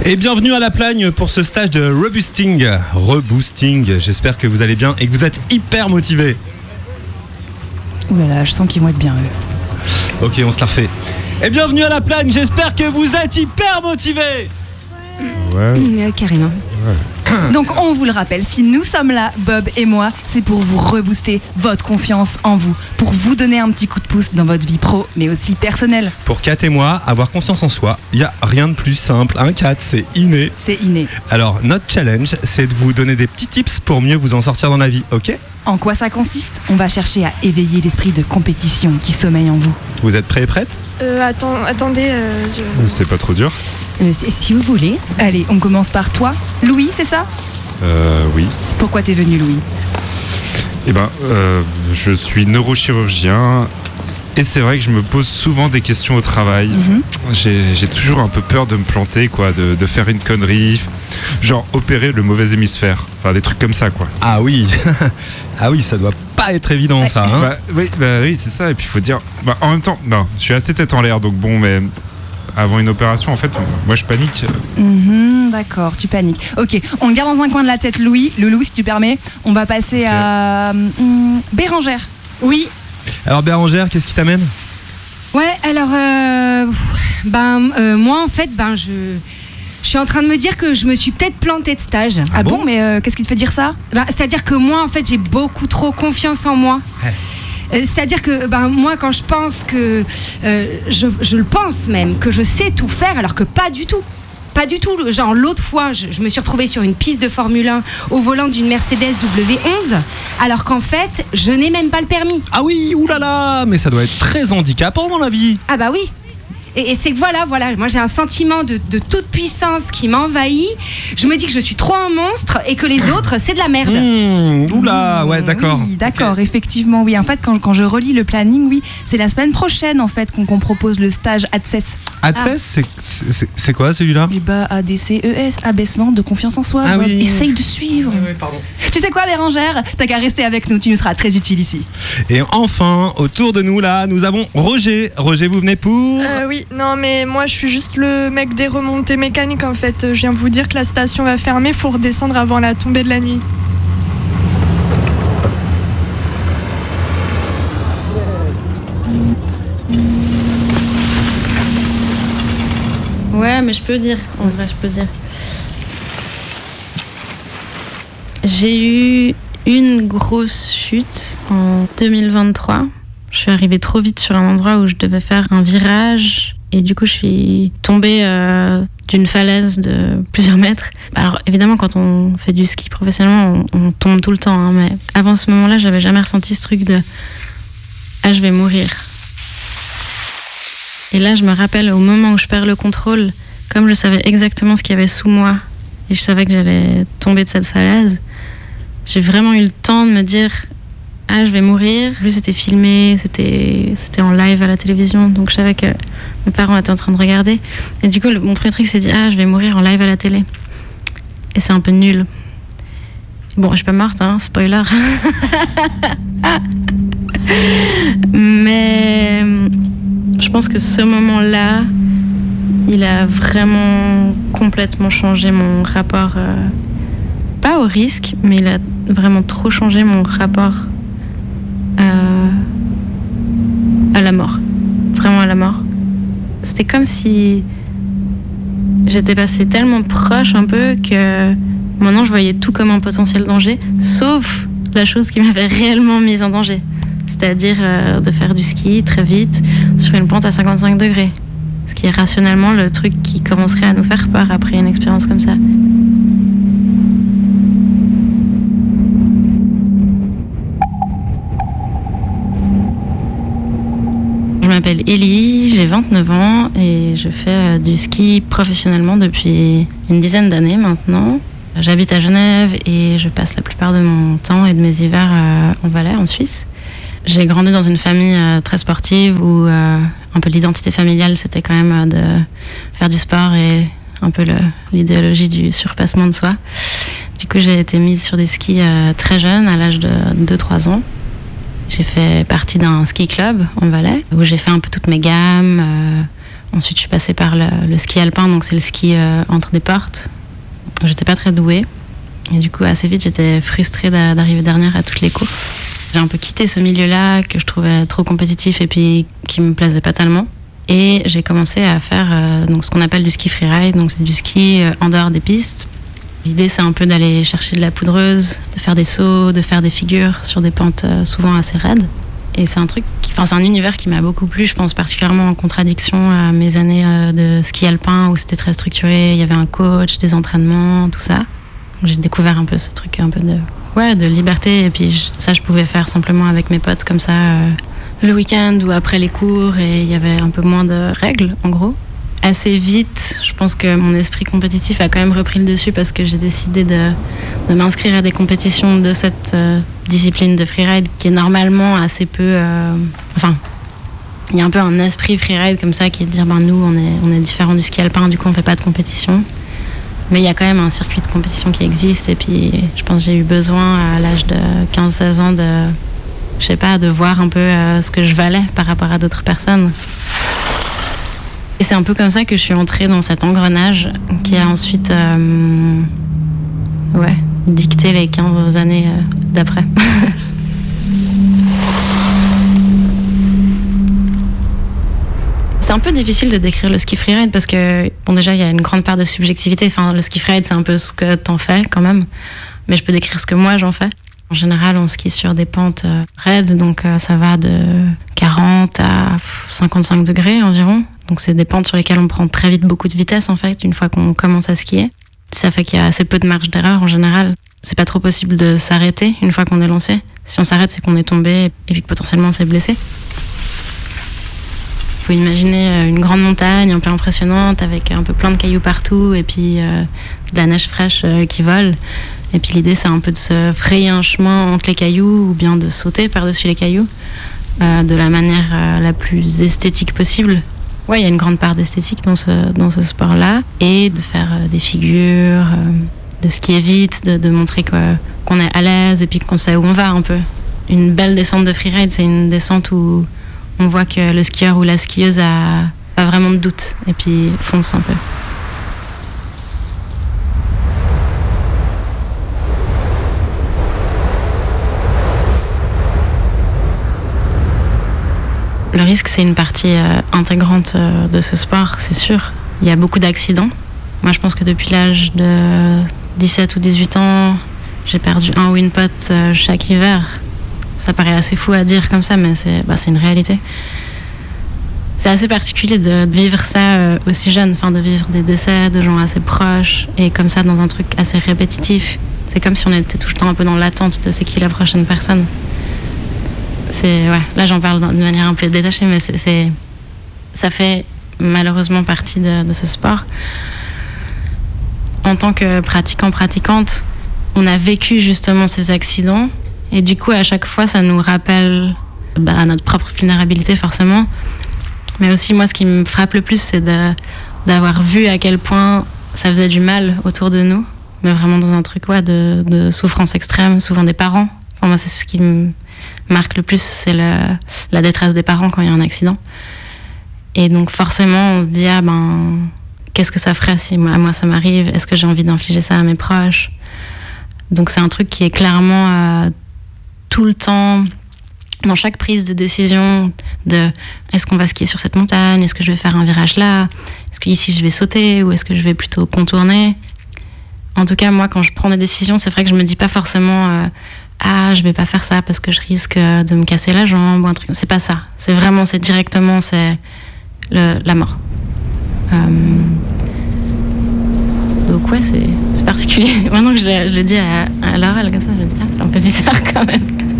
Et bienvenue à La Plagne pour ce stage de reboosting. J'espère que vous allez bien et que vous êtes hyper motivés. Ouh là là, je sens qu'ils vont être bien eux. Ok, on se la refait. Et bienvenue à La Plagne, j'espère que vous êtes hyper motivés. Ouais. Carrément. Ouais. Donc on vous le rappelle, si nous sommes là, Bob et moi, c'est pour vous rebooster votre confiance en vous, pour vous donner un petit coup de pouce dans votre vie pro, mais aussi personnelle. Pour Kat et moi, avoir confiance en soi, il n'y a rien de plus simple. Kat, c'est inné. C'est inné. Alors, notre challenge, c'est de vous donner des petits tips pour mieux vous en sortir dans la vie, ok ? En quoi ça consiste ? On va chercher à éveiller l'esprit de compétition qui sommeille en vous. Vous êtes prêts et prêtes ? Attendez, C'est pas trop dur. Si vous voulez. Allez, on commence par toi. Louis, c'est ça ? Oui. Pourquoi t'es venu, Louis ? Je suis neurochirurgien et c'est vrai que je me pose souvent des questions au travail. J'ai toujours un peu peur de me planter, quoi, de faire une connerie, genre opérer le mauvais hémisphère, enfin des trucs comme ça, quoi. Ah oui, ah oui, ça doit pas être évident, ça. Hein. Oui, c'est ça. Et puis il faut dire, en même temps, non, je suis assez tête en l'air, donc bon, mais avant une opération, en fait, moi je panique. D'accord, tu paniques. Ok, on le garde dans un coin de la tête, Louis. Le Louis, si tu permets. On va passer à Bérangère. Oui. Alors Bérangère, qu'est-ce qui t'amène ? Ouais, alors, moi en fait, je suis en train de me dire que je me suis peut-être plantée de stage. Ah bon, mais qu'est-ce qui te fait dire ça ? C'est-à-dire que moi, en fait, j'ai beaucoup trop confiance en moi. Ouais. C'est-à-dire que moi, quand je pense que je le pense même que je sais tout faire, alors que pas du tout. Pas du tout. Genre l'autre fois, je me suis retrouvée sur une piste de Formule 1 au volant d'une Mercedes W11, alors qu'en fait, je n'ai même pas le permis. Ah oui, oulala, mais ça doit être très handicapant dans la vie. Ah bah oui. Et c'est que voilà, moi j'ai un sentiment de toute puissance qui m'envahit. Je me dis que je suis trop un monstre et que les autres, c'est de la merde. Oula, ouais, d'accord. Oui, d'accord, effectivement, oui. En fait, quand je relis le planning, oui, c'est la semaine prochaine, en fait, qu'on propose le stage ADCES. ADCES, c'est quoi celui-là ? ADCES, abaissement de confiance en soi. Ah oui. Essaye de suivre. Oui, pardon. Tu sais quoi, Bérangère ? T'as qu'à rester avec nous, tu nous seras très utile ici. Et enfin, autour de nous, là, nous avons Roger. Roger, vous venez pour... Oui, non, mais moi je suis juste le mec des remontées mécaniques en fait. Je viens de vous dire que la station va fermer, faut redescendre avant la tombée de la nuit. Ouais, mais je peux dire, en vrai, je peux dire. J'ai eu une grosse chute en 2023. Je suis arrivée trop vite sur un endroit où je devais faire un virage et du coup je suis tombée d'une falaise de plusieurs mètres. Alors évidemment quand on fait du ski professionnellement on tombe tout le temps, hein, mais avant ce moment-là j'avais jamais ressenti ce truc de « ah je vais mourir ». Et là je me rappelle au moment où je perds le contrôle, comme je savais exactement ce qu'il y avait sous moi et je savais que j'allais tomber de cette falaise, j'ai vraiment eu le temps de me dire « ah, je vais mourir ». En plus, c'était filmé, c'était en live à la télévision, donc je savais que mes parents étaient en train de regarder. Et du coup, mon premier truc s'est dit « ah, je vais mourir en live à la télé ». Et c'est un peu nul. Bon, je suis pas morte, hein, spoiler. Mais je pense que ce moment-là, il a vraiment complètement changé mon rapport, pas au risque, mais il a vraiment trop changé mon rapport à la mort, vraiment à la mort. C'était comme si j'étais passée tellement proche un peu que maintenant je voyais tout comme un potentiel danger, sauf la chose qui m'avait réellement mise en danger, c'est-à-dire de faire du ski très vite sur une pente à 55 degrés, ce qui est rationnellement le truc qui commencerait à nous faire peur après une expérience comme ça. Je m'appelle Ellie, j'ai 29 ans et je fais du ski professionnellement depuis une dizaine d'années maintenant. J'habite à Genève et je passe la plupart de mon temps et de mes hivers en Valais, en Suisse. J'ai grandi dans une famille très sportive où un peu l'identité familiale c'était quand même de faire du sport et un peu l'idéologie du surpassement de soi. Du coup j'ai été mise sur des skis très jeune, à l'âge de 2-3 ans. J'ai fait partie d'un ski club en Valais où j'ai fait un peu toutes mes gammes, Ensuite, je suis passée par le ski alpin, donc c'est le ski entre des portes. J'étais pas très douée. Et du coup, assez vite, j'étais frustrée d'arriver dernière à toutes les courses. J'ai un peu quitté ce milieu-là que je trouvais trop compétitif et puis qui me plaisait pas tellement. Et j'ai commencé à faire donc ce qu'on appelle du ski freeride, donc c'est du ski en dehors des pistes. L'idée, c'est un peu d'aller chercher de la poudreuse, de faire des sauts, de faire des figures sur des pentes souvent assez raides. Et c'est c'est un univers qui m'a beaucoup plu, je pense particulièrement en contradiction à mes années de ski alpin où c'était très structuré, il y avait un coach, des entraînements, tout ça. Donc j'ai découvert un peu ce truc un peu de liberté, et puis ça je pouvais faire simplement avec mes potes comme ça le week-end ou après les cours, et il y avait un peu moins de règles en gros. Assez vite, je pense que mon esprit compétitif a quand même repris le dessus parce que j'ai décidé de m'inscrire à des compétitions de cette discipline de freeride qui est normalement assez peu... il y a un peu un esprit freeride comme ça qui est de dire nous on est différent du ski alpin, du coup on fait pas de compétition. Mais il y a quand même un circuit de compétition qui existe, et puis je pense que j'ai eu besoin à l'âge de 15-16 ans de voir un peu ce que je valais par rapport à d'autres personnes. Et c'est un peu comme ça que je suis entrée dans cet engrenage qui a ensuite dicté les 15 années d'après. C'est un peu difficile de décrire le ski freeride parce que, déjà, il y a une grande part de subjectivité. Enfin, le ski freeride, c'est un peu ce que t'en fais quand même. Mais je peux décrire ce que moi, j'en fais. En général, on skie sur des pentes raides, donc ça va de 40 à 55 degrés environ. Donc c'est des pentes sur lesquelles on prend très vite beaucoup de vitesse, en fait, une fois qu'on commence à skier. Ça fait qu'il y a assez peu de marge d'erreur en général. C'est pas trop possible de s'arrêter une fois qu'on est lancé. Si on s'arrête, c'est qu'on est tombé et puis que potentiellement on s'est blessé. Il faut imaginer une grande montagne un peu impressionnante avec un peu plein de cailloux partout et puis de la neige fraîche qui vole. Et puis l'idée, c'est un peu de se frayer un chemin entre les cailloux ou bien de sauter par-dessus les cailloux de la manière la plus esthétique possible. Ouais, il y a une grande part d'esthétique dans ce sport-là. Et de faire des figures, de skier vite, de montrer qu'on est à l'aise et puis qu'on sait où on va un peu. Une belle descente de freeride, c'est une descente où on voit que le skieur ou la skieuse a pas vraiment de doute et puis fonce un peu. Le risque, c'est une partie intégrante de ce sport, c'est sûr. Il y a beaucoup d'accidents. Moi, je pense que depuis l'âge de 17 ou 18 ans, j'ai perdu un ou une pote chaque hiver. Ça paraît assez fou à dire comme ça, mais c'est une réalité. C'est assez particulier de vivre ça aussi jeune, de vivre des décès de gens assez proches, et comme ça dans un truc assez répétitif. C'est comme si on était tout le temps un peu dans l'attente de c'est qui la prochaine personne. Là j'en parle de manière un peu détachée, mais ça fait malheureusement partie de ce sport. En tant que pratiquante, on a vécu justement ces accidents, et du coup à chaque fois ça nous rappelle notre propre vulnérabilité forcément, mais aussi moi ce qui me frappe le plus, c'est d'avoir vu à quel point ça faisait du mal autour de nous, mais vraiment dans un truc de souffrance extrême, souvent des parents. Enfin, moi c'est ce qui me marque le plus, c'est la détresse des parents quand il y a un accident. Et donc forcément on se dit qu'est-ce que ça ferait si à moi ça m'arrive, est-ce que j'ai envie d'infliger ça à mes proches. Donc c'est un truc qui est clairement tout le temps dans chaque prise de décision de est-ce qu'on va skier sur cette montagne, est-ce que je vais faire un virage là, est-ce que ici je vais sauter ou est-ce que je vais plutôt contourner. En tout cas moi quand je prends des décisions, c'est vrai que je me dis pas forcément je vais pas faire ça parce que je risque de me casser la jambe ou un truc. C'est pas ça. C'est vraiment, c'est directement, c'est la mort. Donc ouais, c'est particulier. Maintenant que je le dis à l'oral comme ça, je me dis c'est un peu bizarre quand même.